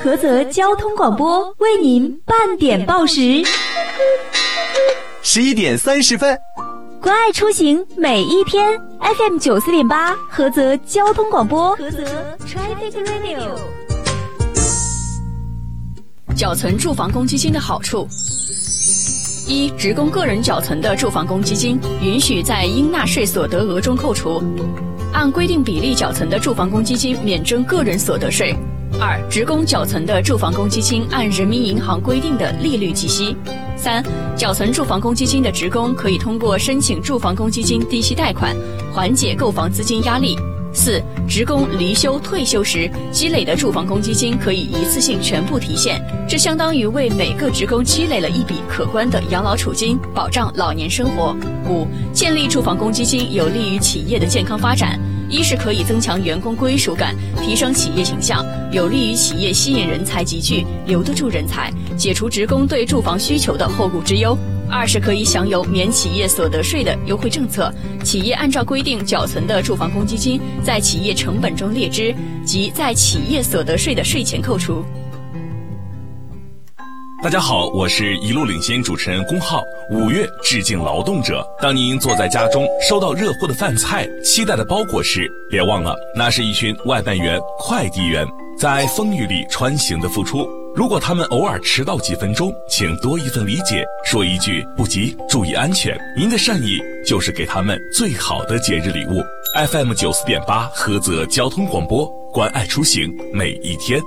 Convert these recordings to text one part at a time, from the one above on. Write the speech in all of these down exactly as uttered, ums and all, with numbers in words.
菏泽交通广播为您半点报时， 十一点三十分。 关爱出行每一天 ，F M 九四点八，菏泽交通广播，菏泽 Traffic Radio。 缴存住房公积金的好处：一、职工个人缴存的住房公积金允许在应纳税所得额中扣除，按规定比例缴存的住房公积金免征个人所得税。二、职工缴存的住房公积金按人民银行规定的利率计息。三、缴存住房公积金的职工可以通过申请住房公积金低息贷款，缓解购房资金压力。四、职工离休退休时积累的住房公积金可以一次性全部提现，这相当于为每个职工积累了一笔可观的养老储金，保障老年生活。五、建立住房公积金有利于企业的健康发展，一是可以增强员工归属感，提升企业形象，有利于企业吸引人才集聚，留得住人才，解除职工对住房需求的后顾之忧。二是可以享有免企业所得税的优惠政策，企业按照规定缴存的住房公积金在企业成本中列支，即在企业所得税的税前扣除。 大家好，我是一路领先主持人龚浩。五月致敬劳动者，当您坐在家中收到热乎的饭菜，期待的包裹时，别忘了那是一群外卖员、快递员在风雨里穿行的付出。如果他们偶尔迟到几分钟，请多一份理解，说一句不急，注意安全。您的善意就是给他们最好的节日礼物。F M 九四点八，菏泽交通广播，关爱出行每一天。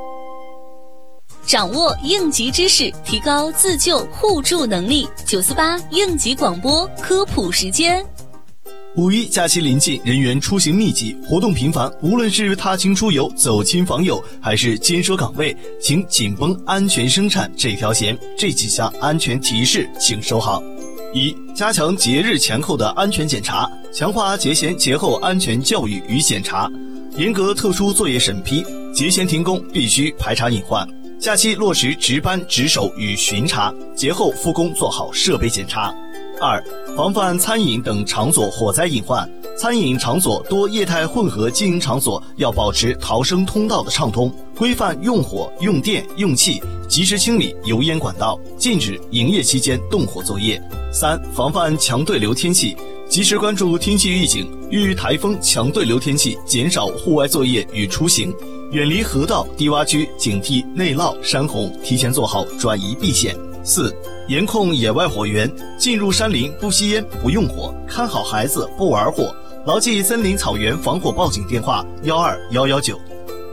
掌握应急知识，提高自救互助能力。九四八应急广播科普时间。 五一假期临近，人员出行密集，活动频繁，无论是踏青出游、走亲访友，还是坚守岗位，请紧绷安全生产这条弦。这几项安全提示请收好。一、加强节日前后的安全检查，强化节前节后安全教育与检查，严格特殊作业审批，节前停工必须排查隐患，假期落实值班值守与巡查，节后复工做好设备检查。二、防范餐饮等场所火灾隐患，餐饮场所多业态混合经营场所要保持逃生通道的畅通，规范用火、用电、用气，及时清理油烟管道，禁止营业期间动火作业。三、防范强对流天气，及时关注天气预警，遇台风、强对流天气减少户外作业与出行，远离河道、低洼区，警惕内涝、山洪，提前做好转移避险。四、严控野外火源，进入山林不吸烟不用火，看好孩子不玩火，牢记森林草原防火报警电话幺二幺幺九。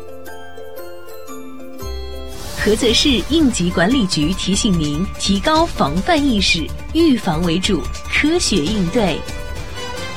菏泽市应急管理局提醒您，提高防范意识，预防为主，科学应对。